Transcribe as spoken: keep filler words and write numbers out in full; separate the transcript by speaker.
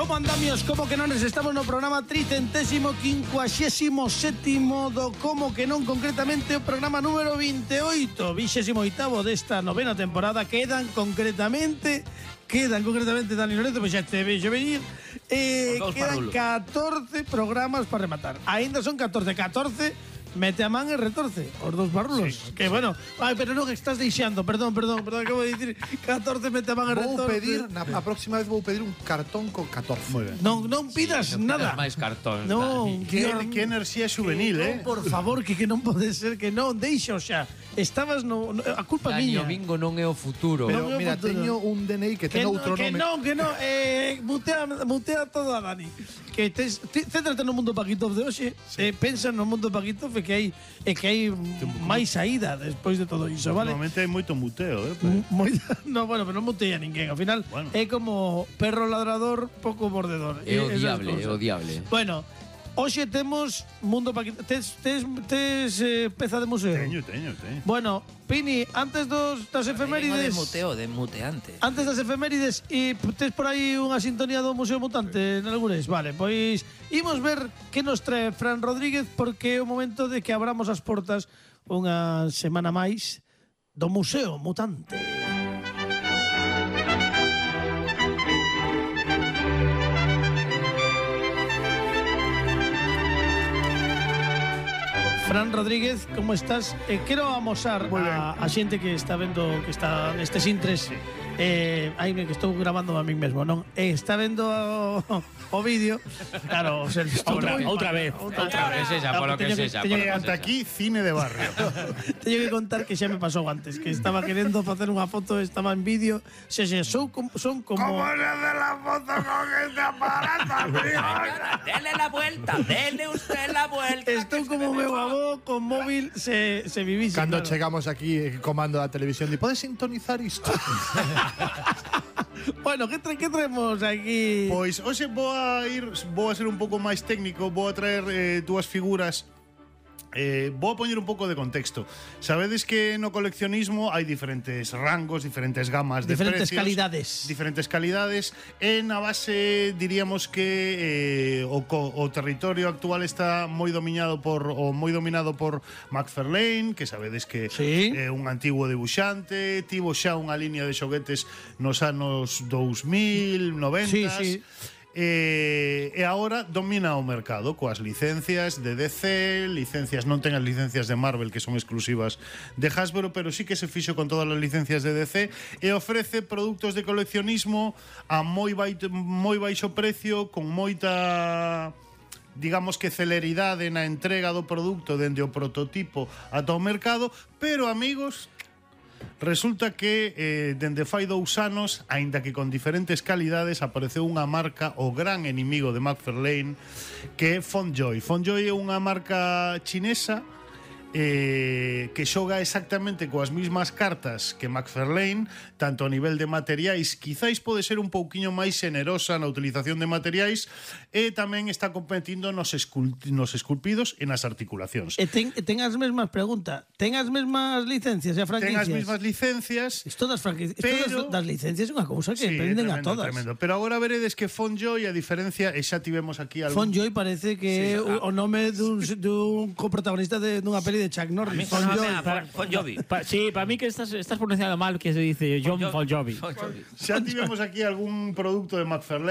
Speaker 1: Como andamios, como que non estamos no programa tricentésimo quincuaxésimo sétimo do Como que non, concretamente o programa número veintiocho, vixésimo oitavo desta novena temporada. Quedan concretamente Quedan concretamente Dani Lorenzo, pois xa te vexo venir. Eh, quedan catorce programas para rematar. Ainda son catorce, catorce mete a man e retorce os dous barrulos, sí, que sí. Bueno, ai, pero non estás deixando, perdón, perdón, perdón, acabo de dicir catorce mete a man e retorce.
Speaker 2: Vou pedir, na a próxima vez vou pedir un cartón con catorce.
Speaker 1: Moi ben. Non, non pidas
Speaker 3: sí, non
Speaker 1: nada.
Speaker 3: máis cartón.
Speaker 1: Non,
Speaker 2: que, que enerxía juvenil,
Speaker 1: que,
Speaker 2: eh?
Speaker 1: Non, por favor, que, que non pode ser que non, deixa xa. Estabas no, no a culpa
Speaker 3: Dani,
Speaker 1: miña.
Speaker 3: O bingo non é o futuro.
Speaker 2: Pero
Speaker 1: No,
Speaker 2: mira,
Speaker 1: futuro.
Speaker 2: teño un D N I que ten
Speaker 1: no,
Speaker 2: outro
Speaker 1: que
Speaker 2: nome.
Speaker 1: non, que non, eh, mutea, mutea todo a Dani. Que tes, te, céntrate no mundo Paquitov de hoxe, sí. eh, pensa no mundo Paquitov e que hai e que hai máis saída despois de todo iso, vale?
Speaker 4: Normalmente hai moito muteo, eh?
Speaker 1: Moi, no, bueno, pero non mutei a ninguén. Ao final bueno. É como perro ladrador, pouco mordedor.
Speaker 3: É odiable, é odiable.
Speaker 1: Bueno, hoxe temos mundo Paquitov. Tes, tes, tes eh, peza de museo?
Speaker 4: Teño, teño, teño.
Speaker 1: Bueno, Pini, antes dos, das efemérides...
Speaker 5: De muteo, de muteante.
Speaker 1: Antes das efemérides, e tes por aí unha sintonía do Museo Mutante en algures? Vale, pois imos ver que nos trae Fran Rodríguez, porque é o momento de que abramos as portas unha semana máis do Museo Mutante. Fran Rodríguez, como estás? Eh, quero amosar a, a xente que está vendo que está nestes intres. Eh, aí me que estou grabando a mí mesmo, non? Eh, está vendo o, o vídeo. Claro, o sea,
Speaker 6: outra, outra vez.
Speaker 3: Outra, outra vez, esa, polo que sexa.
Speaker 4: Ata aquí, cine de barrio.
Speaker 1: Teño que contar que xa me pasou antes, que estaba querendo facer unha foto, estaba en vídeo, xa xa, son como... Son como...
Speaker 4: ¿Cómo se hace la foto con este aparato, amigo?
Speaker 5: Dele la vuelta, dele usted la vuelta.
Speaker 1: Estou como meu avó con móvil se, se vivise.
Speaker 2: Cando
Speaker 1: claro.
Speaker 2: chegamos aquí, eh, comando da televisión, di, podes sintonizar isto?
Speaker 1: Bueno, que, tra que traemos aquí?
Speaker 4: Pois hoxe vou a ir, vou a ser un pouco máis técnico, vou a traer eh, dúas figuras. Eh, vou a poñer un pouco de contexto. Sabedes que no coleccionismo hai diferentes rangos, diferentes gamas de
Speaker 1: diferentes
Speaker 4: precios,
Speaker 1: calidades.
Speaker 4: diferentes calidades. E na base diríamos que eh, o, o territorio actual está moi dominado por o moi dominado por McFarlane, que sabedes que é
Speaker 1: sí.
Speaker 4: eh, un antigo debuxante, tivo xa unha liña de xoguetes nos anos dous mil, noventa.
Speaker 1: Sí, sí.
Speaker 4: E, e agora domina o mercado coas licencias de D C, licencias, non ten as licencias de Marvel que son exclusivas de Hasbro, pero sí que se fixo con todas as licencias de D C e ofrece produtos de coleccionismo a moi, bai, moi baixo precio, con moita, digamos que celeridade na entrega do produto dende o prototipo ata o mercado. Pero amigos, resulta que eh, dende fai dous anos, aínda que con diferentes calidades, apareceu unha marca, o gran enemigo de McFarlane, que é FontJoy. FontJoy é unha marca chinesa eh, que xoga exactamente coas mismas cartas que McFarlane, tanto a nivel de materiais, quizáis pode ser un pouquiño máis xenerosa na utilización de materiais, e tamén está competindo nos, escul nos esculpidos e nas articulacións.
Speaker 1: E ten, ten as mesmas preguntas, ten as mesmas licencias e a franquicias.
Speaker 4: Ten as mesmas licencias.
Speaker 1: Isto das, franquicias,
Speaker 4: pero,
Speaker 1: isto das, das licencias é unha cousa que
Speaker 4: sí,
Speaker 1: prenden
Speaker 4: tremendo,
Speaker 1: a todas.
Speaker 4: Tremendo. Pero agora veredes que FontJoy, a diferencia, e xa tivemos aquí algún...
Speaker 1: FontJoy parece que é sí, o, o nome dun, dun coprotagonista de, dunha peli de Chuck Norris.
Speaker 5: Bon Jovi.
Speaker 6: Sí, para mí que estás, estás pronunciando mal que se dice John Bon Jovi.
Speaker 4: Xa tivemos aquí algún produto de McFarlane.